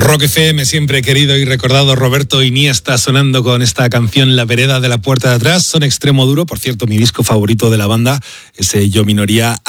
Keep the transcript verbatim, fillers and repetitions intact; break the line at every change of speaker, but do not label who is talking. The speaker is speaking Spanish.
Rock F M, siempre querido y recordado. Roberto Iniesta sonando con esta canción La vereda de la puerta de atrás. Son Extremo Duro, por cierto, mi disco favorito de la banda, ese Yo Minoría.